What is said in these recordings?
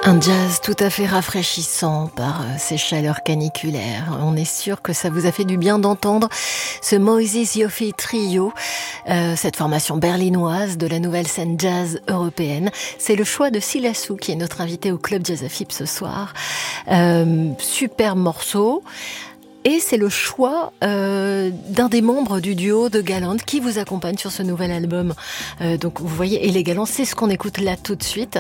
Un jazz tout à fait rafraîchissant par ces chaleurs caniculaires. On est sûr que ça vous a fait du bien d'entendre ce Moïse Yofi Trio, cette formation berlinoise de la nouvelle scène jazz européenne. C'est le choix de Silassou qui est notre invité au Club Jazz Afib ce soir. Super morceau. Et c'est le choix d'un des membres du duo de Galant qui vous accompagne sur ce nouvel album. Donc vous voyez, et les Galants, c'est ce qu'on écoute là tout de suite.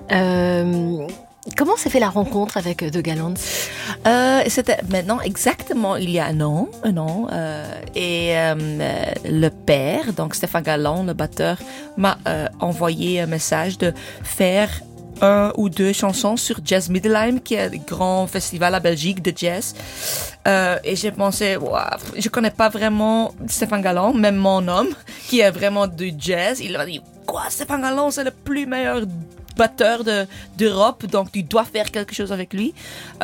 Comment s'est fait la rencontre avec The Gallants? C'était maintenant exactement il y a un an. Et le père, donc Stéphane Galland, le batteur, m'a envoyé un message de faire 1 ou 2 chansons sur Jazz Middelheim, qui est un grand festival à Belgique de jazz. Et j'ai pensé, wow, je connais pas vraiment Stéphane Galland, même mon homme, qui est vraiment du jazz. Il m'a dit, quoi, Stéphane Galland, c'est le plus meilleur batteur d'Europe, donc tu dois faire quelque chose avec lui.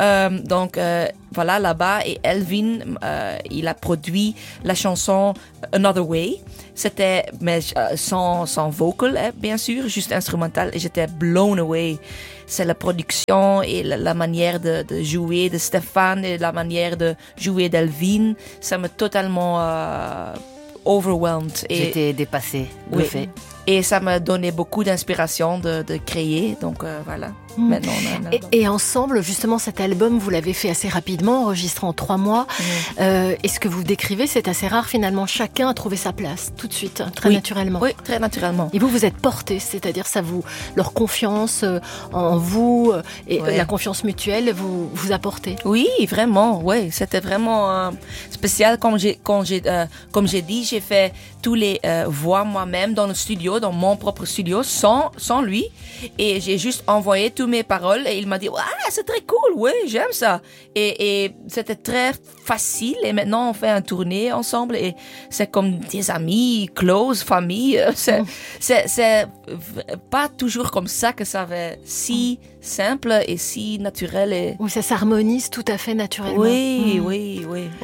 Voilà, là-bas, et Elvin, il a produit la chanson Another Way. C'était sans vocal, bien sûr, juste instrumental, et j'étais blown away. C'est la production et la manière de jouer de Stéphane et la manière de jouer d'Elvin. Ça m'a totalement overwhelmed. J'étais dépassée, bluffée. Oui. Et ça m'a donné beaucoup d'inspiration de créer. Donc voilà. Maintenant, on a un album. Et ensemble, justement, cet album, vous l'avez fait assez rapidement, enregistré en 3 mois. Et ce que vous décrivez, c'est assez rare. Finalement, chacun a trouvé sa place tout de suite, très naturellement. Oui, très naturellement. Et vous êtes portés, c'est-à-dire leur confiance en vous et la confiance mutuelle vous apportez. Oui, vraiment. Oui, c'était vraiment spécial. Comme j'ai dit, j'ai fait tous les voix moi-même dans le studio, dans mon propre studio, sans lui. Et j'ai juste envoyé toutes mes paroles et il m'a dit c'est très cool, oui, j'aime ça. Et c'était très facile. Et maintenant on fait un tournée ensemble et c'est comme des amis, close, famille. C'est pas toujours comme ça que ça va si simple et si naturel. Oui, ça s'harmonise tout à fait naturellement. Oui.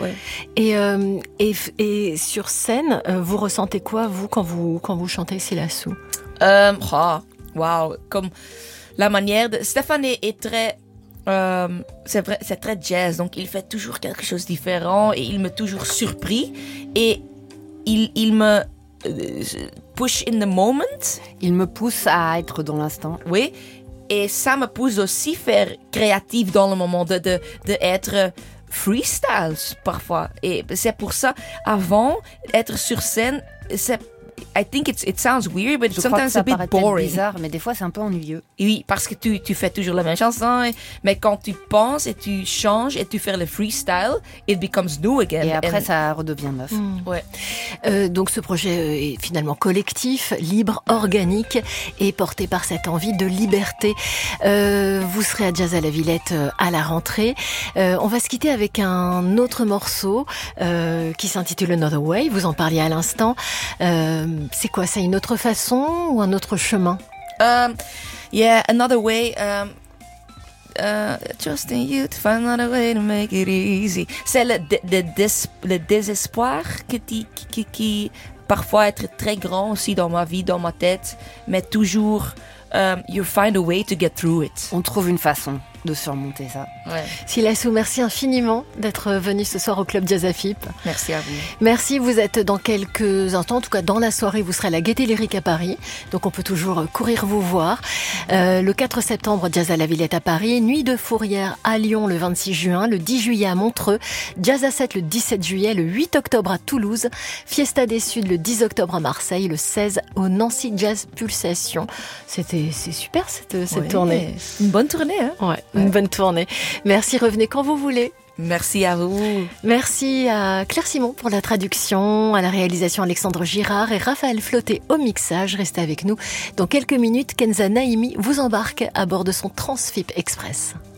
Et sur scène, vous ressentez quoi, vous, quand vous chantez Silassou? Wow, comme la manière de Stéphane est très c'est vrai, c'est très jazz, donc il fait toujours quelque chose de différent et il m'a toujours surpris et il me push in the moment. Il me pousse à être dans l'instant. Oui, et ça me pousse aussi faire créatif dans le moment de être freestyle parfois. Et c'est pour ça, avant être sur scène, I think it sounds weird, but sometimes a bit boring. Bizarre, mais des fois c'est un peu ennuyeux. Oui, parce que tu fais toujours la même chanson, mais quand tu penses et tu changes et tu fais le freestyle, it becomes new again. Et après ça redevient neuf. Ouais. Donc ce projet est finalement collectif, libre, organique et porté par cette envie de liberté. Vous serez à Jazz à la Villette à la rentrée. On va se quitter avec un autre morceau qui s'intitule Another Way. Vous en parliez à l'instant. C'est quoi? C'est une autre façon ou un autre chemin? Yeah, another way. Trusting you to find another way to make it easy. C'est le désespoir qui parfois est très grand aussi dans ma vie, dans ma tête, mais toujours you find a way to get through it. On trouve une façon de surmonter ça. Ouais. Silassou, merci infiniment d'être venu ce soir au Club Jazz Afib. Merci à vous. Merci, vous êtes dans quelques instants, en tout cas dans la soirée, vous serez à la Gaîté Lyrique à Paris, donc on peut toujours courir vous voir. Le 4 septembre, Jazz à la Villette à Paris, Nuit de Fourrière à Lyon le 26 juin, le 10 juillet à Montreux, Jazz à 7 le 17 juillet, le 8 octobre à Toulouse, Fiesta des Suds le 10 octobre à Marseille, le 16 au Nancy Jazz Pulsation. C'est super cette tournée. Une bonne tournée, hein? Ouais. Une bonne tournée. Merci, revenez quand vous voulez. Merci à vous. Merci à Claire Simon pour la traduction, à la réalisation Alexandre Girard et Raphaël Flotté au mixage. Restez avec nous. Dans quelques minutes, Kenza Naimi vous embarque à bord de son Transfip Express.